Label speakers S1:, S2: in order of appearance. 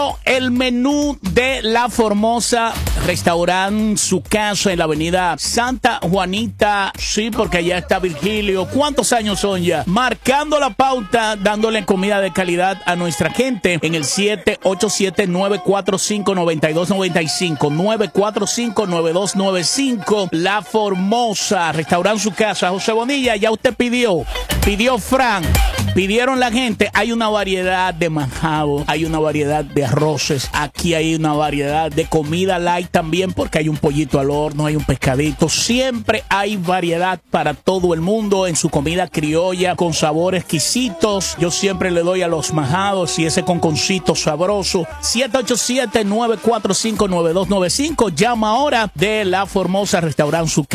S1: El menú de La Formosa, restaurante Su Casa en la avenida Santa Juanita. Sí, porque allá está Virgilio. ¿Cuántos años son ya? Marcando la pauta, dándole comida de calidad a nuestra gente en el 787-945-9295. 945-9295. La Formosa, restaurante Su Casa. José Bonilla, ya usted pidió Fran. Pidieron la gente. Hay una variedad de manjado, hay una variedad de arroces, aquí hay una variedad de comida light también, porque hay un pollito al horno, hay un pescadito. Siempre hay variedad para todo el mundo en su comida criolla con sabores exquisitos. Yo siempre le doy a los manjados y ese conconcito sabroso. 787-945-9295. Llama ahora de La Formosa, restaurante Su